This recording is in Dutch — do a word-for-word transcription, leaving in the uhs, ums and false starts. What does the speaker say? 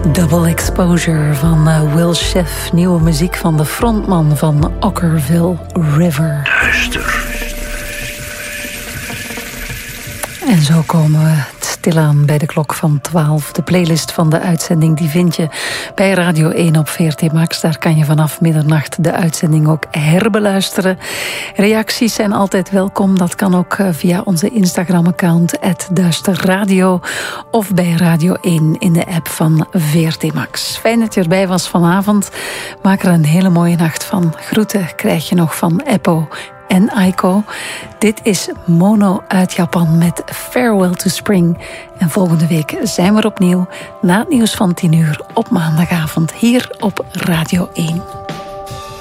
Double Exposure van uh, Will Sheff. Nieuwe muziek van de frontman van Okkervil River. Duister. En zo komen we stilaan bij de klok van twaalf. De playlist van de uitzending die vind je bij Radio één op V R T Max. Daar kan je vanaf middernacht de uitzending ook herbeluisteren. Reacties zijn altijd welkom. Dat kan ook via onze Instagram-account at duisterradio of bij Radio één in de app van V R T Max. Fijn dat je erbij was vanavond. Maak er een hele mooie nacht van. Groeten krijg je nog van Eppo en Aiko. Dit is Mono uit Japan met Farewell to Spring. En volgende week zijn we er opnieuw na het nieuws van tien uur op maandagavond hier op Radio één.